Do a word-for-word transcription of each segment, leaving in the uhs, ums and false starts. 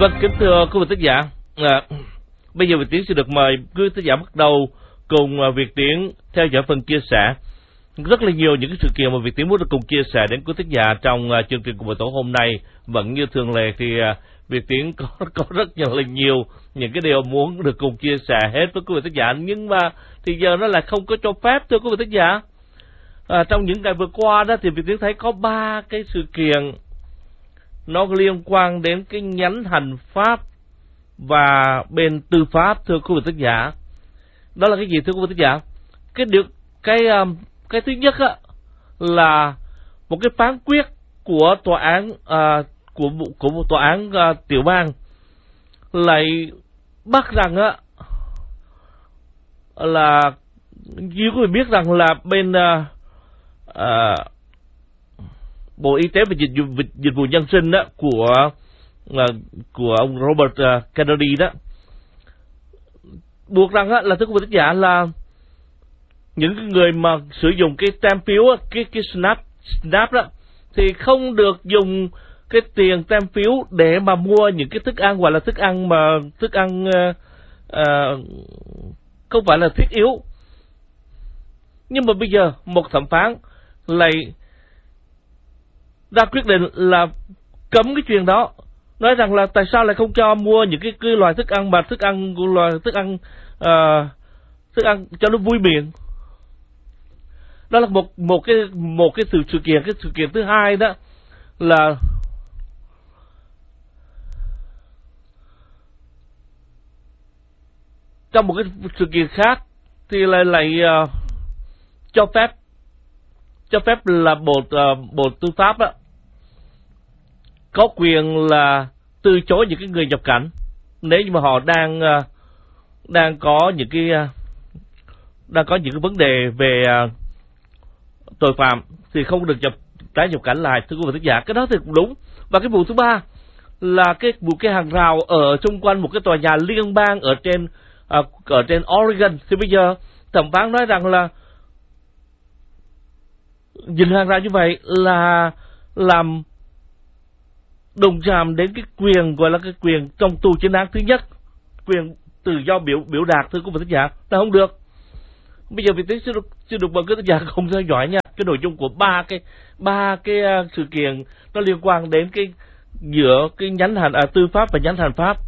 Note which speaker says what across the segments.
Speaker 1: Vâng, kính thưa quý vị thính giả, à, bây giờ Việt Tiến sẽ được mời quý vị thính giả bắt đầu cùng Việt Tiến theo dõi phần chia sẻ. Rất là nhiều những cái sự kiện mà Việt Tiến muốn được cùng chia sẻ đến quý thính giả trong uh, chương trình của buổi tối hôm nay. Vẫn như thường lệ thì uh, Việt Tiến có có rất nhiều là nhiều những cái điều muốn được cùng chia sẻ hết với quý vị thính giả, nhưng mà thì giờ nó lại không có cho phép, thưa quý vị thính giả. À, trong những ngày vừa qua đó thì Việt Tiến thấy có ba cái sự kiện nó liên quan đến cái nhánh hành pháp và bên tư pháp, thưa quý vị thính giả. Đó là cái gì thưa quý vị thính giả? Cái được cái cái thứ nhất á là một cái phán quyết của tòa án à, của của một tòa án à, tiểu bang lại bắt rằng á là như quý vị biết rằng là bên à, à, Bộ Y tế và Dịch vụ, Dịch vụ Nhân sinh đó của uh, của ông Robert uh, Kennedy đó buộc rằng á, là thưa quý vị thính giả là những người mà sử dụng cái tem phiếu á, cái cái snap snap đó thì không được dùng cái tiền tem phiếu để mà mua những cái thức ăn, gọi là thức ăn mà thức ăn uh, uh, không phải là thiết yếu. Nhưng mà bây giờ một thẩm phán lại ra quyết định là cấm cái chuyện đó, nói rằng là tại sao lại không cho mua những cái, cái loài thức ăn mà thức ăn loài thức ăn uh, thức ăn cho nó vui miệng. Đó là một một cái một cái sự sự kiện cái sự kiện thứ hai đó là trong một cái sự kiện khác thì lại lại uh, cho phép cho phép là bộ uh, bộ tư pháp đó có quyền là từ chối những cái người nhập cảnh nếu như mà họ đang uh, đang có những cái uh, đang có những cái vấn đề về uh, tội phạm thì không được nhập tái nhập cảnh lại, thưa quý vị thính giả. Cái đó thì cũng đúng. Và cái vụ thứ ba là cái vụ cái hàng rào ở xung quanh một cái tòa nhà liên bang ở trên uh, ở trên Oregon. Thì bây giờ thẩm phán nói rằng là nhìn hàng rào như vậy là làm đụng chạm đến cái quyền gọi là cái quyền trong tù chính án thứ nhất, quyền tự do biểu biểu đạt, thưa quý vị thính giả, là không được. Bây giờ Việt Tiến sẽ được sẽ được mời quý thính giả cùng theo dõi nha cái nội dung của ba cái ba cái uh, sự kiện nó liên quan đến cái giữa cái nhánh hành à, tư pháp và nhánh hành pháp.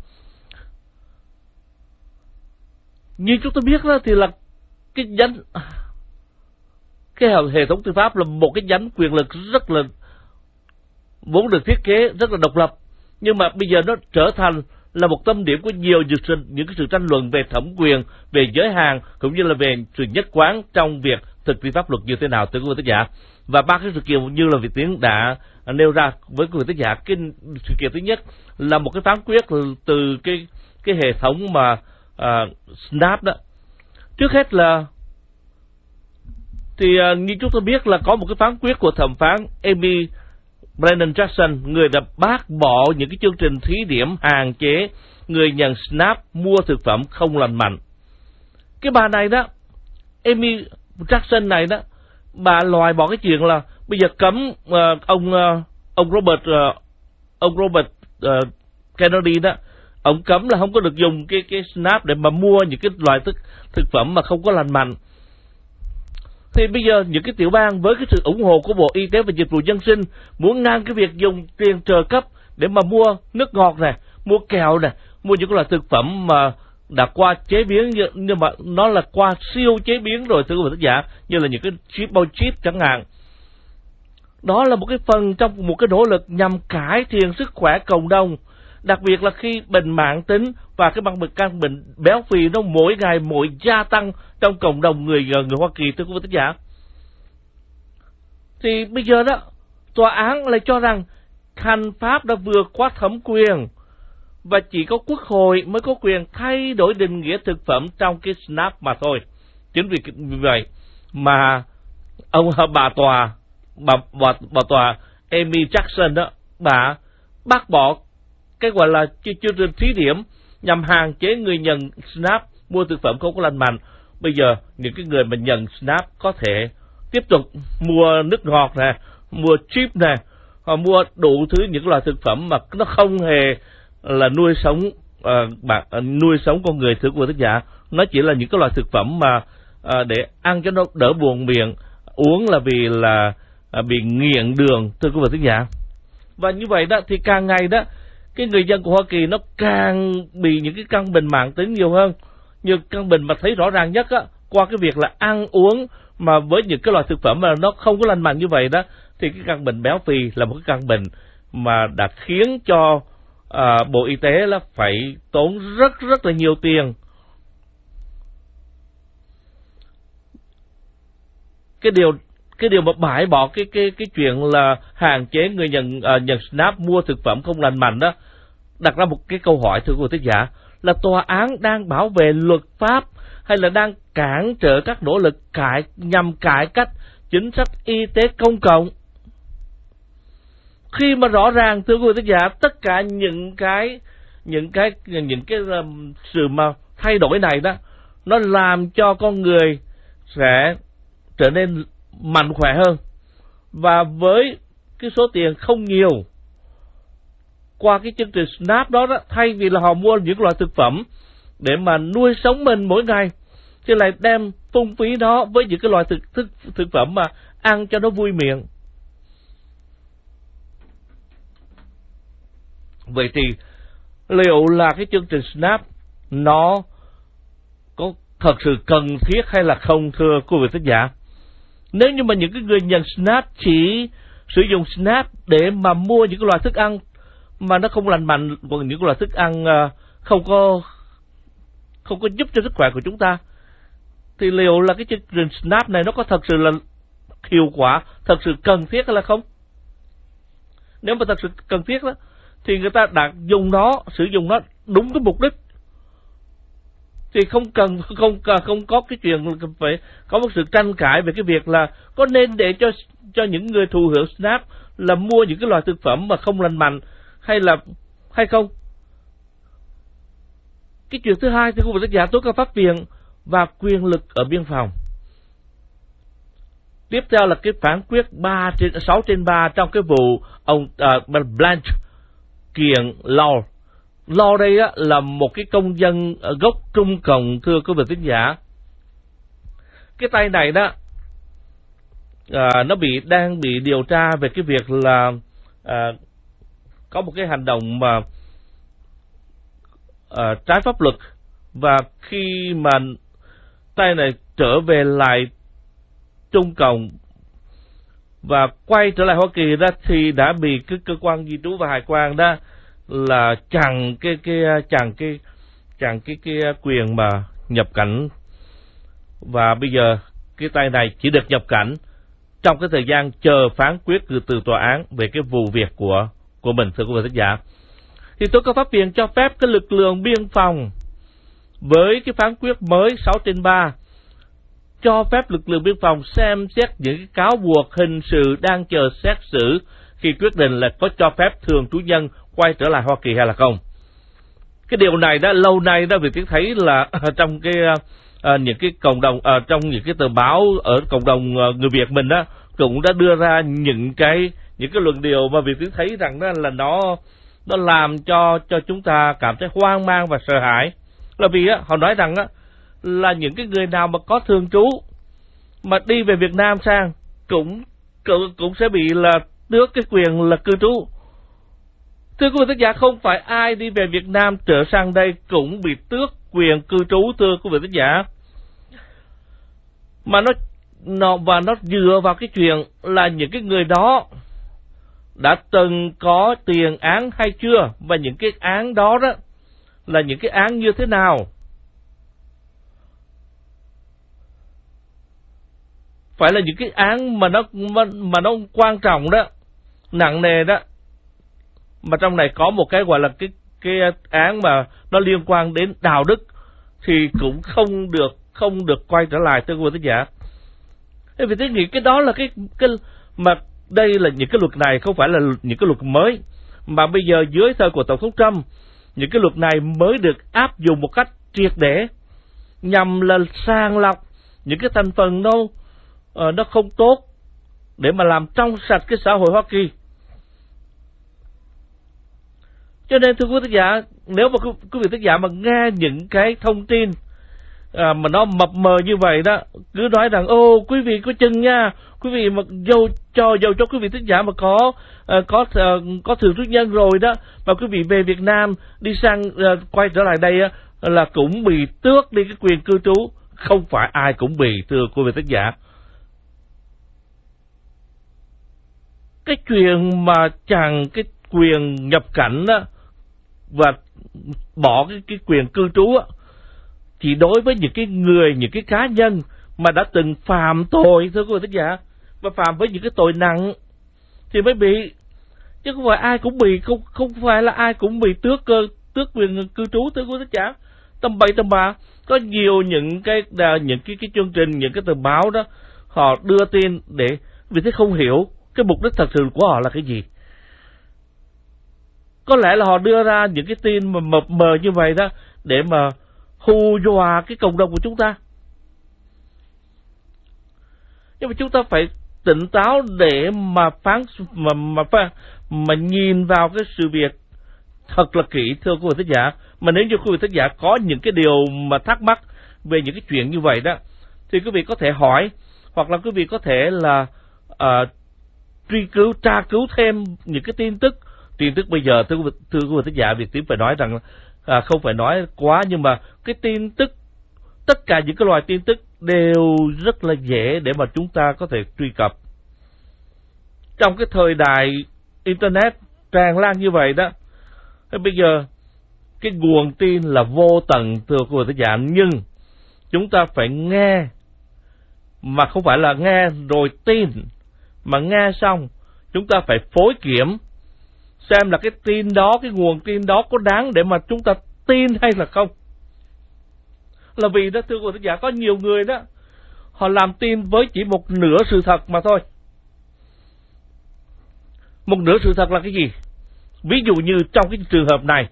Speaker 1: Như chúng ta biết đó thì là cái nhánh cái hệ thống tư pháp là một cái nhánh quyền lực rất là vốn được thiết kế rất là độc lập, nhưng mà bây giờ nó trở thành là một tâm điểm của nhiều những cái sự tranh luận về thẩm quyền, về giới hạn cũng như là về sự nhất quán trong việc thực thi pháp luật như thế nào, thưa quý vị thính giả. Và ba cái sự kiện như là Việt Tiến đã nêu ra với quý vị thính giả. Cái sự kiện thứ nhất là một cái phán quyết từ cái cái hệ thống mà uh, Snap đó. Trước hết là thì uh, như chúng ta biết là có một cái phán quyết của thẩm phán Amy Brennan Jackson, người đã bác bỏ những cái chương trình thí điểm hạn chế người nhận Snap mua thực phẩm không lành mạnh. Cái bà này đó, Amy Jackson này đó, bà loại bỏ cái chuyện là bây giờ cấm uh, ông uh, ông Robert uh, ông Robert uh, Kennedy đó, ông cấm là không có được dùng cái cái Snap để mà mua những cái loại thực thực phẩm mà không có lành mạnh. Thì bây giờ những cái tiểu bang với cái sự ủng hộ của Bộ Y tế và Dịch vụ Nhân sinh muốn ngăn cái việc dùng tiền trợ cấp để mà mua nước ngọt này, mua kẹo này, mua những loại thực phẩm mà đã qua chế biến, nhưng mà nó là qua siêu chế biến rồi, thưa quý vị thính giả, như là những cái chip bao chip chẳng hạn. Đó là một cái phần trong một cái nỗ lực nhằm cải thiện sức khỏe cộng đồng, đặc biệt là khi bệnh mãn tính và cái băng căn bệnh béo phì nó mỗi ngày mỗi gia tăng trong cộng đồng người người Hoa Kỳ, thưa quý vị thính giả. Thì bây giờ đó tòa án lại cho rằng hành pháp đã vượt quá thẩm quyền và chỉ có quốc hội mới có quyền thay đổi định nghĩa thực phẩm trong cái Snap mà thôi. Chính vì vậy mà ông bà tòa bà, bà, bà tòa Amy Jackson đó, bà bác bỏ cái gọi là chương trình thí điểm nhằm hạn chế người nhận Snap mua thực phẩm không có lành mạnh. Bây giờ những cái người mà nhận Snap có thể tiếp tục mua nước ngọt nè, mua chip nè, họ mua đủ thứ những loại thực phẩm mà nó không hề là nuôi sống uh, bạn uh, nuôi sống con người, thưa quý vị thính giả. Nó chỉ là những cái loại thực phẩm mà uh, để ăn cho nó đỡ buồn miệng, uống là vì là uh, bị nghiện đường, thưa quý vị thính giả. Và như vậy đó thì càng ngày đó cái người dân của Hoa Kỳ nó càng bị những cái căn bệnh mãn tính nhiều hơn. Như căn bệnh mà thấy rõ ràng nhất á, qua cái việc là ăn uống mà với những cái loại thực phẩm mà nó không có lành mạnh như vậy đó, thì cái căn bệnh béo phì là một cái căn bệnh mà đã khiến cho à, Bộ Y tế là phải tốn rất rất là nhiều tiền. Cái điều cái điều mà bãi bỏ cái cái cái chuyện là hạn chế người nhận uh, nhận SNAP mua thực phẩm không lành mạnh đó, đặt ra một cái câu hỏi, thưa quý vị thính giả, là tòa án đang bảo vệ luật pháp hay là đang cản trở các nỗ lực cải nhằm cải cách chính sách y tế công cộng? Khi mà rõ ràng, thưa quý vị thính giả, tất cả những cái những cái những cái um, sự mà thay đổi này đó, nó làm cho con người sẽ trở nên mạnh khỏe hơn, và với cái số tiền không nhiều qua cái chương trình SNAP đó, đó thay vì là họ mua những loại thực phẩm để mà nuôi sống mình mỗi ngày, thì lại đem phung phí đó với những cái loại thực, thực, thực phẩm mà ăn cho nó vui miệng. Vậy thì liệu là cái chương trình SNAP nó có thật sự cần thiết hay là không, thưa quý vị thính giả? Nếu như mà những cái người nhận SNAP chỉ sử dụng SNAP để mà mua những cái loại thức ăn mà nó không lành mạnh, còn những cái loại thức ăn không có không có giúp cho sức khỏe của chúng ta, thì liệu là cái chương trình SNAP này nó có thật sự là hiệu quả, thật sự cần thiết hay là không? Nếu mà thật sự cần thiết đó, thì người ta đã dùng nó, sử dụng nó đúng cái mục đích, thì không cần không không có cái chuyện phải có một sự tranh cãi về cái việc là có nên để cho cho những người thụ hưởng SNAP là mua những cái loại thực phẩm mà không lành mạnh hay là hay không. Cái chuyện thứ hai thì khu vực tác giả tố cáo pháp viện và quyền lực ở biên phòng. Tiếp theo là cái phán quyết ba trên sáu trên ba trong cái vụ ông uh, Blanche kiện Law. Law đây á, là một cái công dân gốc Trung Cộng, thưa quý vị thính giả. Cái tay này đó à, nó bị đang bị điều tra về cái việc là à, có một cái hành động mà à, trái pháp luật, và khi mà tay này trở về lại Trung Cộng và quay trở lại Hoa Kỳ đó, thì đã bị cái cơ quan di trú và hải quan đó là chặn cái cái chặn cái chặn cái cái quyền mà nhập cảnh, và bây giờ cái tay này chỉ được nhập cảnh trong cái thời gian chờ phán quyết từ, từ tòa án về cái vụ việc của của mình, thưa quý vị thính giả. Thì tố cáo pháp viện cho phép cái lực lượng biên phòng với cái phán quyết mới sáu trên ba cho phép lực lượng biên phòng xem xét những cái cáo buộc hình sự đang chờ xét xử khi quyết định là có cho phép thường trú nhân quay trở lại Hoa Kỳ hay là không. Cái điều này đã lâu nay đó, vì tiếng thấy là trong cái uh, những cái cộng đồng uh, trong những cái tờ báo ở cộng đồng uh, người Việt mình đó cũng đã đưa ra những cái những cái luận điệu mà vì tiếng thấy rằng đó là nó nó làm cho cho chúng ta cảm thấy hoang mang và sợ hãi. Là vì á, họ nói rằng á, là những cái người nào mà có thường trú mà đi về Việt Nam sang cũng cũng, cũng sẽ bị là tước cái quyền là cư trú. Thưa quý vị thính giả, không phải ai đi về Việt Nam trở sang đây cũng bị tước quyền cư trú, thưa quý vị thính giả. Mà nó, nó và nó dựa vào cái chuyện là những cái người đó đã từng có tiền án hay chưa, và những cái án đó đó là những cái án như thế nào. Phải là những cái án mà nó mà, mà nó quan trọng đó, nặng nề đó. Mà trong này có một cái gọi là cái cái án mà nó liên quan đến đạo đức thì cũng không được không được quay trở lại, thưa quý vị thính giả. Thế vì tôi nghĩ cái đó là cái cái mà đây là những cái luật này không phải là những cái luật mới, mà bây giờ dưới thời của Tổng thống Trump, những cái luật này mới được áp dụng một cách triệt để nhằm là sàng lọc những cái thành phần nó uh, nó không tốt để mà làm trong sạch cái xã hội Hoa Kỳ. Cho nên thưa quý thính giả, nếu mà quý, quý vị thính giả mà nghe những cái thông tin à, mà nó mập mờ như vậy đó, cứ nói rằng ô quý vị có chừng nha, quý vị mà dầu cho dầu cho quý vị thính giả mà có à, có à, có thường trú nhân rồi đó, mà quý vị về Việt Nam đi sang à, quay trở lại đây á, là cũng bị tước đi cái quyền cư trú. Không phải ai cũng bị, thưa quý vị thính giả. Cái chuyện mà chàng cái quyền nhập cảnh đó và bỏ cái, cái quyền cư trú á, chỉ đối với những cái người, những cái cá nhân mà đã từng phạm tội, thưa quý vị thính giả, mà phạm với những cái tội nặng thì mới bị, chứ không phải ai cũng bị, không không phải là ai cũng bị tước cơ tước quyền cư trú, thưa quý vị thính giả. Tầm bậy tầm bạ, có nhiều những cái những cái cái chương trình, những cái tờ báo đó họ đưa tin để vì thế không hiểu cái mục đích thật sự của họ là cái gì. Có lẽ là họ đưa ra những cái tin mà mập mờ như vậy đó để mà hù dọa cái cộng đồng của chúng ta. Nhưng mà chúng ta phải tỉnh táo để mà phán mà mà mà, mà nhìn vào cái sự việc thật là kỹ, thưa quý vị thính giả. Mà nếu như quý vị thính giả có những cái điều mà thắc mắc về những cái chuyện như vậy đó, thì quý vị có thể hỏi, hoặc là quý vị có thể là uh, truy cứu, tra cứu thêm những cái tin tức. Tin tức bây giờ, thưa quý vị, thưa quý vị thính giả, Việt Tiến phải nói rằng à, không phải nói quá, nhưng mà cái tin tức, tất cả những cái loại tin tức đều rất là dễ để mà chúng ta có thể truy cập. Trong cái thời đại Internet tràn lan như vậy đó, bây giờ cái nguồn tin là vô tận, thưa quý vị thính giả, nhưng chúng ta phải nghe, mà không phải là nghe rồi tin, mà nghe xong chúng ta phải phối kiểm xem là cái tin đó, cái nguồn tin đó có đáng để mà chúng ta tin hay là không. Là vì đó, thưa quý vị thính giả, có nhiều người đó họ làm tin với chỉ một nửa sự thật mà thôi. Một nửa sự thật là cái gì? Ví dụ như trong cái trường hợp này,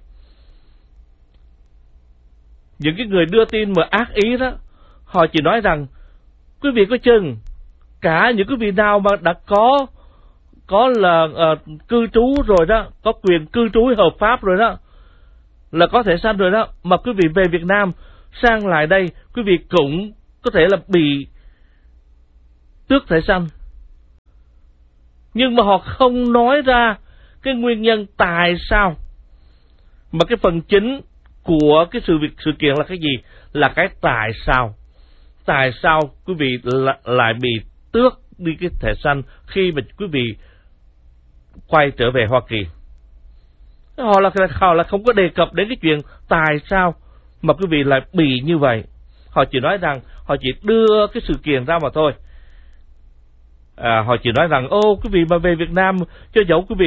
Speaker 1: những cái người đưa tin mà ác ý đó, họ chỉ nói rằng quý vị có chừng cả những quý vị nào mà đã có có là uh, cư trú rồi đó, có quyền cư trú hợp pháp rồi đó, là có thể sanh rồi đó, mà quý vị về Việt Nam sang lại đây, quý vị cũng có thể là bị tước thẻ xanh. Nhưng mà họ không nói ra cái nguyên nhân tại sao, mà cái phần chính của cái sự việc sự kiện là cái gì? Là cái tại sao. Tại sao quý vị lại bị tước đi cái thẻ xanh khi mà quý vị quay trở về Hoa Kỳ? Họ là, họ là không có đề cập đến cái chuyện tại sao mà quý vị lại bị như vậy. Họ chỉ nói rằng, họ chỉ đưa cái sự kiện ra mà thôi. À, họ chỉ nói rằng, ô quý vị mà về Việt Nam cho dẫu quý vị